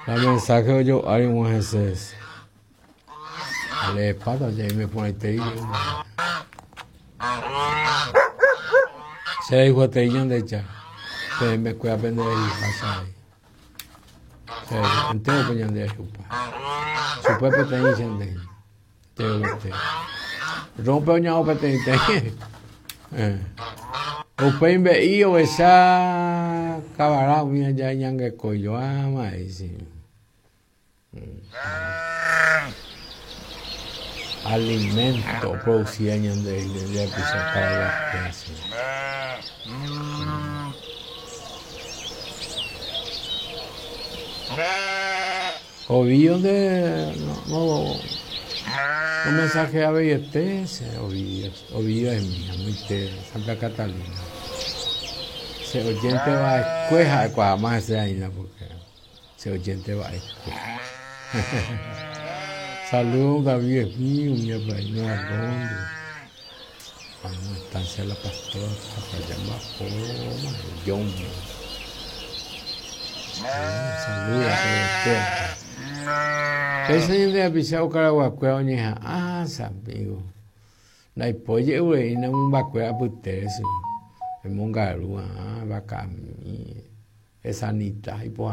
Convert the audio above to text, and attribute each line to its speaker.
Speaker 1: mensaje yo hay un ese. Le pasa ya y me pone te se dijo te de ya. Se me cuida aprender y pasa ahí. Se entero que ya de chupa. Chupa que te dicen de. Te. Rompe oña que te te. Upem be iyo esa cabara mía ya ñangue coyo ama ese. Alimento producía ñande le pisa para las clases. Ovío de no mensaje a Bellete, Ovío es mía, muy te Santa Catalina. Se oyente va a escueja de Cuadamás ese año porque se oyente va a escueja. Saludos David es mío, mi abuelo Arrondo. Cuando estancia la pastora, para llamar Poma, John. Saludos a usted. Ese es de avisado Caraguacuea, oñeja. Ah, amigo. La hipoye, güey, no un vacuea puteso. El mongarúa, vaca, esa anita, y pues